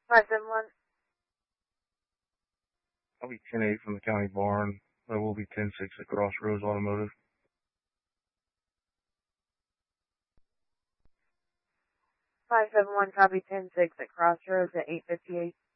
571. I'll be 10-8 from the county barn. That will be 10-6 at Crossroads Automotive. 571, copy 10-6 at Crossroads at 858.